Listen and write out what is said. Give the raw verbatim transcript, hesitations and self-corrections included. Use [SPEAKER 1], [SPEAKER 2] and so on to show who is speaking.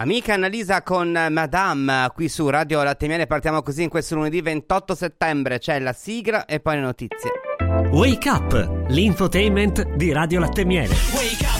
[SPEAKER 1] Amica Annalisa con Madame qui su Radio Latte Miele. Partiamo così in questo lunedì ventotto settembre. C'è la sigla e poi le notizie.
[SPEAKER 2] Wake Up, l'infotainment di Radio Latte Miele.
[SPEAKER 3] Wake up,